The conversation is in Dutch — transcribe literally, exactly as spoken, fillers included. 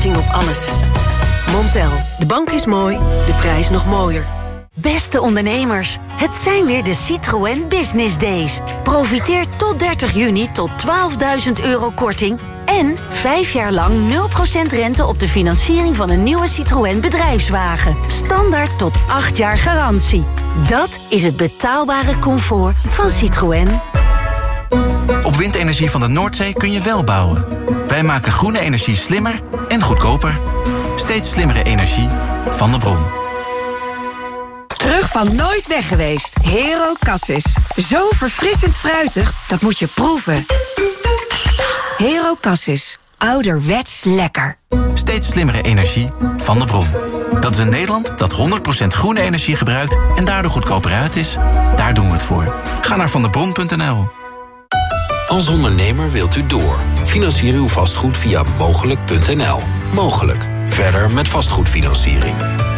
korting op alles. Montel, de bank is mooi, de prijs nog mooier. Beste ondernemers, het zijn weer de Citroën Business Days. Profiteer tot dertig juni tot twaalfduizend euro korting... en vijf jaar lang nul procent rente op de financiering van een nieuwe Citroën bedrijfswagen. Standaard tot acht jaar garantie. Dat is het betaalbare comfort van Citroën. Op windenergie van de Noordzee kun je wel bouwen. Wij maken groene energie slimmer en goedkoper. Steeds slimmere energie van de bron. Terug van nooit weg geweest. Hero Cassis. Zo verfrissend fruitig, dat moet je proeven. Hero Cassis. Ouderwets lekker. Steeds slimmere energie van de bron. Dat is een Nederland dat honderd procent groene energie gebruikt... en daardoor goedkoper uit is. Daar doen we het voor. Ga naar vandebron punt n l. Als ondernemer wilt u door. Financier uw vastgoed via mogelijk punt n l. Mogelijk. Verder met vastgoedfinanciering.